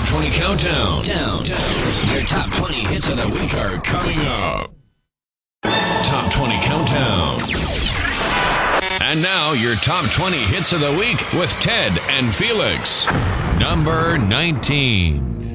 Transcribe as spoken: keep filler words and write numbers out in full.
twenty Countdown. Down, down. Your top twenty hits of the week are coming up. Top twenty Countdown. And now, your top twenty hits of the week with Ted and Felix. Number nineteen.